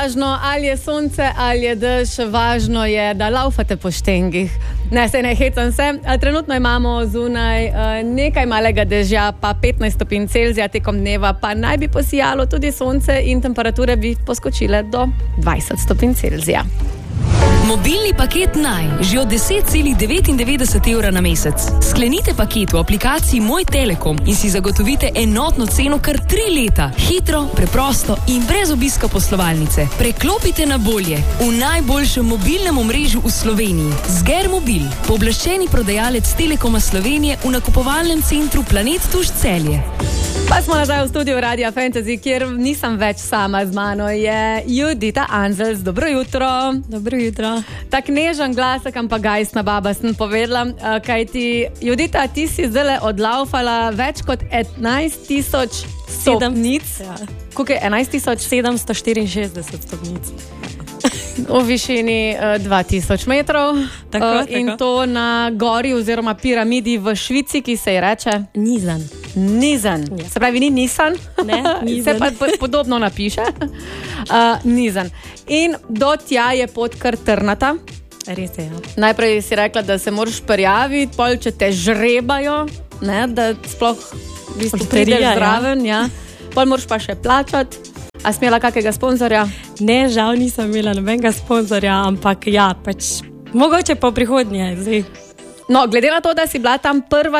važno, ali je sonce, ali je dež, važno je, da laufate po štengih. Ne, se ne hecam se. Trenutno imamo zunaj nekaj malega dežja, pa 15 stopinj Celzija tekom dneva, pa naj bi posijalo tudi sonce in temperature bi poskočile do 20 stopinj Celzija. Mobilni paket Naj, že od 10,99 evra na mesec. Sklenite paket v aplikaciji Moj Telekom in si zagotovite enotno ceno kar 3 leta. Hitro, preprosto in brez obiska poslovalnice. Preklopite na bolje v najboljšem mobilnem omrežju v Sloveniji. Zger Mobil, pooblaščeni prodajalec Telekoma Slovenije v nakupovalnem centru Planet Tuš Celje. Pa smo nazaj v studiu Radia Fantasy, kjer nisem več sama, z mano je Judita Anzels. Dobro jutro. Dobro jutro. Tak nežen glasek, ampak gajsna baba sem povedala, kaj ti, Judita, ti si zdaj odlaufala več kot 11,000 stopnic. Ja. Koliko je 11,764 stopnic. V višini 2000 metrov. Tako. In to na gori oziroma piramidi v Švici, ki se ji reče Nizan. Ja. Se pravi, ni Nisan, Ne, se Nizan. pa podobno napiše. Nizan. In do tja je pot kar trnata. Res je, ja. Najprej si rekla, da se moraš prijaviti, pol če te žrebajo, ne, da sploh v bistvu Loterija, prideš zraven. Ja. Pol moraš pa še plačati. A si imela kakega sponzorja? Ne, žal nisem imela nobenega sponzorja, ampak ja, pač mogoče po prihodnje. Zdaj. No, glede na to, da si bila tam prva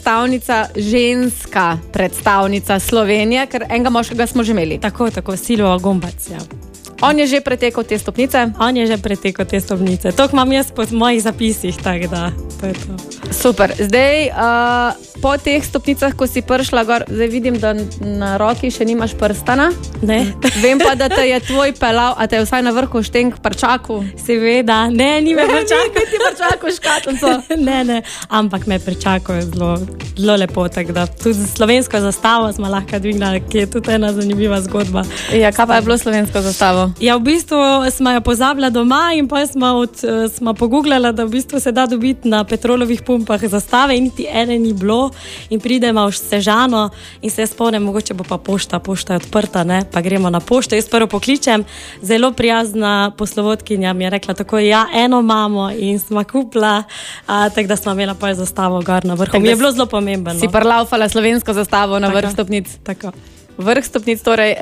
ženska predstavnica Slovenije, ker enega moškega smo že imeli. Tako, Silvo Gombac, ja. On je že pretekel te stopnice. On je že pretekel te stopnice. To imam jaz po mojih zapisih, tako da to je to. Super. Zdaj, po teh stopnicah, ko si prišla gor, zdaj vidim, da na roki še nimaš prstana. Ne. Vem pa, da te je tvoj pelal, a te je vsaj na vrhu šteng pričakal. Seveda, ne, ni me pričakal. Ti pričakal škatlico. Ne, ampak me pričakuje zelo lepo, tako da tudi slovensko zastavo smo lahko dvignali, ki je tudi ena zanimiva zgodba. Ja, kaj pa je bilo slovensko zastavo? Ja, v bistvu smo jo pozabila doma in pa smo pogooglala, da v bistvu se da dobiti na petrolovih pumpah zastave in niti ene ni bilo in pridemo v Sežano in se spomnim, mogoče bo pa pošta je odprta, ne? Pa gremo na pošto. Jaz prvo pokličem, zelo prijazna poslovodkinja mi je rekla tako, ja, eno imamo in smo kupila, tako da smo imela pa zastavo gor na vrhu. Mi je bilo zelo pomembno. Si prlaufala slovensko zastavo na vrh stopnic. Tako. Vrh stopnic, torej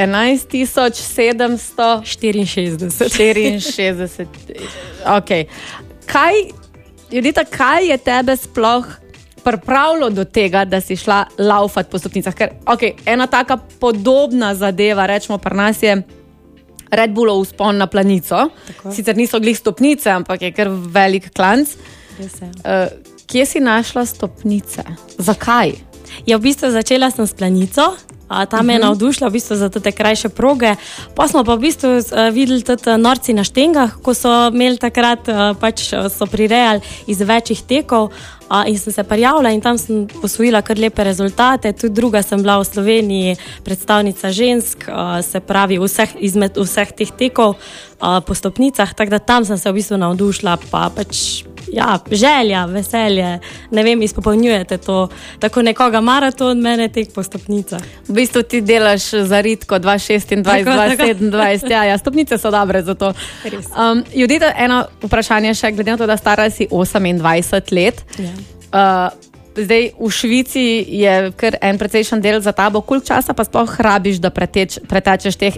11,764. Okay. Judita, kaj je tebe sploh pripravilo do tega, da si šla laufati po stopnicah? Ker, ena taka podobna zadeva, rečemo, pri nas je Red Bullov vzpon na planico. Tako. Sicer niso glih stopnice, ampak je kar velik klanc. Kje si našla stopnice? Zakaj? Ja, v bistvu začela sem s planico. Tam me je navdušila v bistvu za te krajše proge. Pa smo pa v bistvu videli tudi norci na štengah, ko so imeli takrat, pač so prirejali iz večjih tekov in sem se prijavila in tam sem osvojila kar lepe rezultate. Tudi druga sem bila v Sloveniji predstavnica žensk, se pravi izmed vseh teh tekov po stopnicah, tako da tam sem se v bistvu navdušila, pa pač ja, želja, veselje, ne vem, izpopolnjujete to, tako nekoga maraton, mene tek po stopnicah. V bistvu ti delaš za ritko 2026, 2027, ja, stopnice so dobre za to. Judita, eno vprašanje še, glede na to, da stara si 28 let. Ja. Zdaj v Švici je kar en precejšen del za tabo. Koliko časa pa sploh rabiš, da pretečeš teh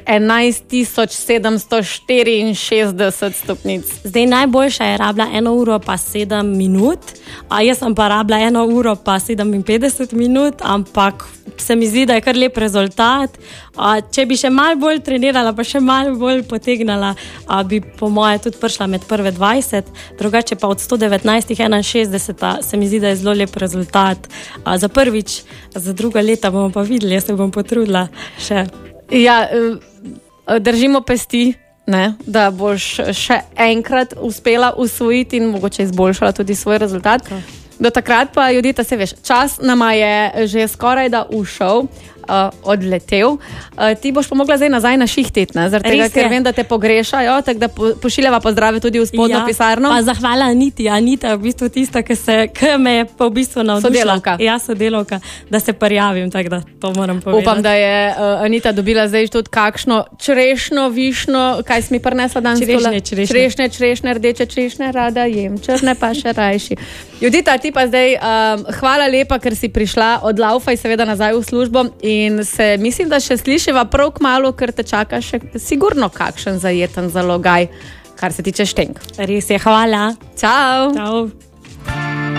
11,764 stopnic? Zdaj najboljša je rabila 1 uro pa 7 minut, jaz sem pa rabila 1 uro pa 57 minut, ampak se mi zdi, da je kar lep rezultat. Če bi še malo bolj trenirala, pa še malo bolj potegnala, bi po moje tudi prišla med prve 20, drugače pa od 119 61 se mi zdi, da je zelo lep rezultat. Za prvič, za druga leta bomo pa videli, jaz se bom potrudila še. Ja, držimo pesti, ne, da boš še enkrat uspela usvojiti in mogoče izboljšala tudi svoj rezultat. Do takrat pa, Judita, se veš, čas nama je že skoraj da ušel. odletel. Ti boš pa mogla zdaj nazaj na šihtet, zaradi tega, ker vem, da te pogrešajo, tako da pošiljava pozdrave tudi v spodnjo pisarno. Pa zahvala Aniti. Anita je v bistvu tista, ki me je v bistvu navdušila. Sodelavka. Ja, sodelavka, da se prijavim, tako da to moram povedati. Upam, da je Anita dobila zdaj tudi kakšno črešno, višno, kaj si mi prinesla danes? Črešne, rdeče črešne, rada jem, črne pa še rajši. Judita, ti pa zdaj hvala lepa, ker si prišla, odlaufaj seveda nazaj v službo in se mislim, da še slišiva prav kmalu, ker te čaka še sigurno kakšen zajeten zalogaj, kar se tiče šteng. Res je, hvala. Čau. Čau.